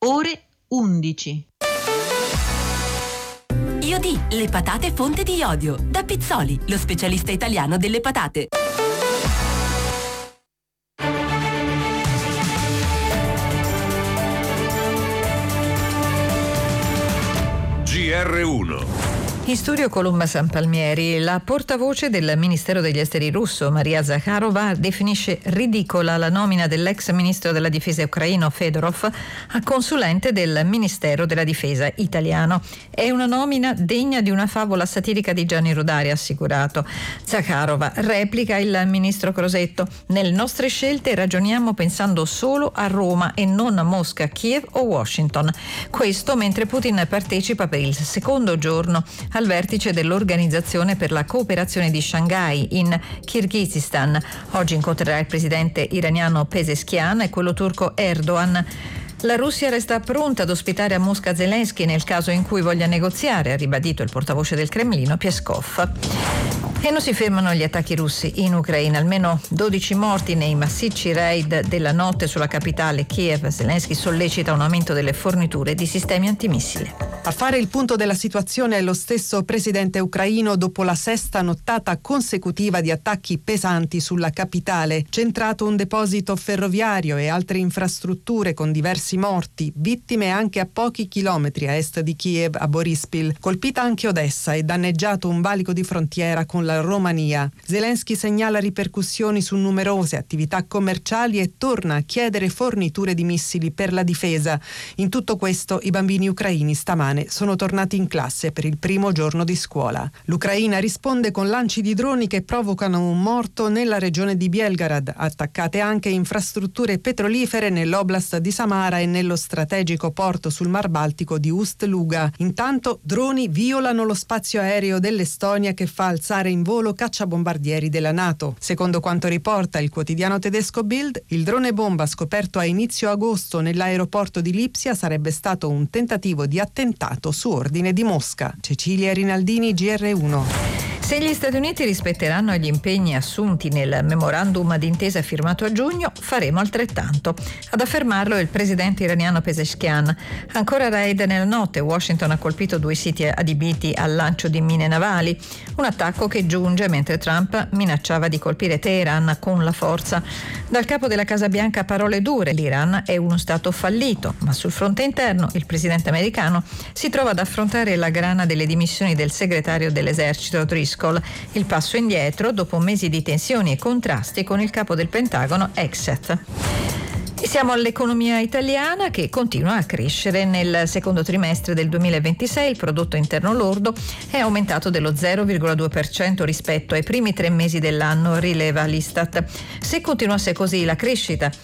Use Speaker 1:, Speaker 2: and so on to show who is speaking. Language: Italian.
Speaker 1: ore 11.
Speaker 2: Iodi, le patate fonte di iodio. Da Pizzoli, lo specialista italiano delle patate.
Speaker 3: GR1.
Speaker 4: In studio Columba Sanpalmieri. La portavoce del Ministero degli Esteri russo, Maria Zakharova, definisce ridicola la nomina dell'ex ministro della difesa ucraino Fedorov a consulente del Ministero della Difesa italiano. È una nomina degna di una favola satirica di Gianni Rodari, ha assicurato. Zakharova replica il ministro Crosetto: nelle nostre scelte ragioniamo pensando solo a Roma e non a Mosca, Kiev o Washington. Questo mentre Putin partecipa per il secondo giorno al vertice dell'Organizzazione per la cooperazione di Shanghai in Kirghizistan. Oggi incontrerà il presidente iraniano Pezeshkian e quello turco Erdogan. La Russia resta pronta ad ospitare a Mosca Zelensky nel caso in cui voglia negoziare, ha ribadito il portavoce del Cremlino Peskov. E non si fermano gli attacchi russi in Ucraina, almeno 12 morti nei massicci raid della notte sulla capitale Kiev. Zelensky sollecita un aumento delle forniture di sistemi antimissili.
Speaker 5: A fare il punto della situazione è lo stesso presidente ucraino dopo la sesta nottata consecutiva di attacchi pesanti sulla capitale. Centrato un deposito ferroviario e altre infrastrutture con diversi morti, vittime anche a pochi chilometri a est di Kiev, a Borispil. Colpita anche Odessa e danneggiato un valico di frontiera con la Romania. Zelensky segnala ripercussioni su numerose attività commerciali e torna a chiedere forniture di missili per la difesa. In tutto questo i bambini ucraini stamane sono tornati in classe per il primo giorno di scuola. L'Ucraina risponde con lanci di droni che provocano un morto nella regione di Belgorod, attaccate anche infrastrutture petrolifere nell'oblast di Samara e nello strategico porto sul Mar Baltico di Ust-Luga. Intanto droni violano lo spazio aereo dell'Estonia che fa alzare in volo cacciabombardieri della NATO. Secondo quanto riporta il quotidiano tedesco Bild, il drone bomba scoperto a inizio agosto nell'aeroporto di Lipsia sarebbe stato un tentativo di attentato su ordine di Mosca. Cecilia Rinaldini, GR1.
Speaker 4: Se gli Stati Uniti rispetteranno gli impegni assunti nel memorandum d'intesa firmato a giugno, faremo altrettanto. Ad affermarlo è il presidente iraniano Pezeshkian. Ancora raid nella notte, Washington ha colpito 2 siti adibiti al lancio di mine navali, un attacco che giunge mentre Trump minacciava di colpire Teheran con la forza. Dal capo della Casa Bianca parole dure: l'Iran è uno stato fallito, ma sul fronte interno il presidente americano si trova ad affrontare la grana delle dimissioni del segretario dell'esercito Driscoll. Il passo indietro dopo mesi di tensioni e contrasti con il capo del Pentagono Hegseth. E siamo all'economia italiana che continua a crescere. Nel secondo trimestre del 2026 il prodotto interno lordo è aumentato dello 0,2% rispetto ai primi 3 mesi dell'anno, rileva l'Istat. Se continuasse così la crescita